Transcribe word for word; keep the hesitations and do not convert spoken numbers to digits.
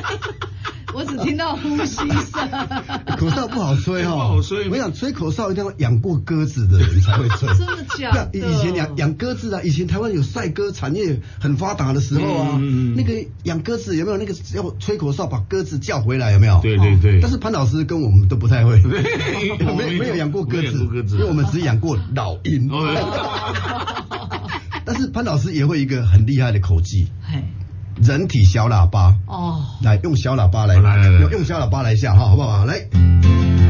我只听到呼吸声。 口哨不好吹哈、哦， 不好吹。 我想吹口哨一定要养过鸽子的人才会吹。 真的假的？ 以前养养鸽子啊，以前台湾有赛鸽产业很发达的时候啊，嗯、那个养鸽子有没有那个要吹口哨把鸽子叫回来有没有？ 对对对。 但是潘老师跟我们都不太会，没没有养过鸽子，因为我们只养过老鹰。但是潘老师也会一个很厉害的口技。人体小喇叭哦，来用小喇叭来，来来来用小喇叭来下哈，好不好？来。